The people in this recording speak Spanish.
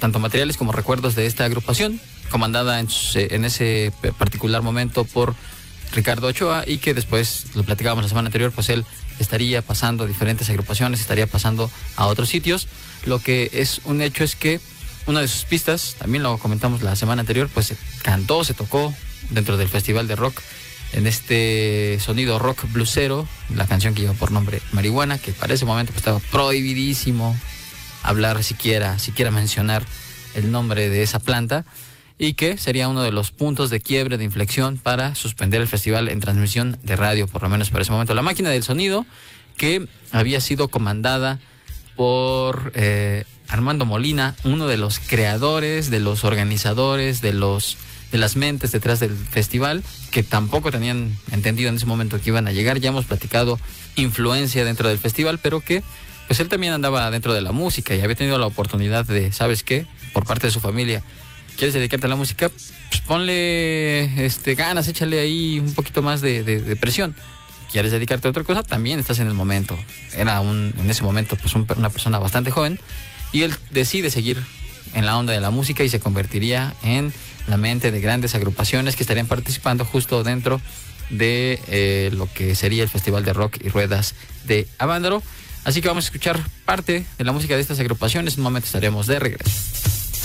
tanto materiales como recuerdos de esta agrupación, comandada en ese particular momento por Ricardo Ochoa, y que después, lo platicábamos la semana anterior, pues él estaría pasando a diferentes agrupaciones, estaría pasando a otros sitios. Lo que es un hecho es que una de sus pistas, también lo comentamos la semana anterior, pues se tocó dentro del Festival de Rock, en este sonido rock bluesero, la canción que lleva por nombre Marihuana, que para ese momento pues estaba prohibidísimo hablar siquiera mencionar el nombre de esa planta, y que sería uno de los puntos de quiebre, de inflexión para suspender el festival en transmisión de radio, por lo menos para ese momento. La máquina del sonido, que había sido comandada por Armando Molina, uno de los creadores, de los organizadores, de las mentes detrás del festival, que tampoco tenían entendido en ese momento que iban a llegar. Ya hemos platicado influencia dentro del festival, pero que pues él también andaba dentro de la música y había tenido la oportunidad de, ¿sabes qué? Por parte de su familia, ¿quieres dedicarte a la música? Pues ponle ganas, échale ahí un poquito más de presión. ¿Quieres dedicarte a otra cosa? También estás en el momento. Era en ese momento pues una persona bastante joven, y él decide seguir en la onda de la música y se convertiría en la mente de grandes agrupaciones que estarían participando justo dentro de lo que sería el Festival de Rock y Ruedas de Avándaro. Así que vamos a escuchar parte de la música de estas agrupaciones. En un momento estaremos de regreso.